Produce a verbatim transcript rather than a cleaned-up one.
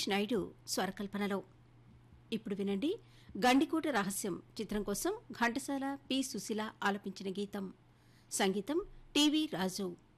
రమేష్ నాయుడు స్వరకల్పనలో. ఇప్పుడు వినండి గండికోట రహస్యం చిత్రం కోసం ఘంటసాల పి సుశీల ఆలపించిన గీతం. సంగీతం టీవీ రాజు.